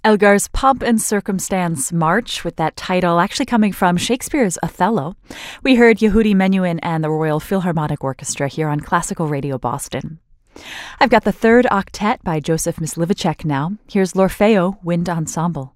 Elgar's Pomp and Circumstance March, with that title actually coming from Shakespeare's Othello. We heard Yehudi Menuhin and the Royal Philharmonic Orchestra here on Classical Radio Boston. I've got the third octet by Joseph Myslivacek now. Here's L'Orfeo Wind Ensemble.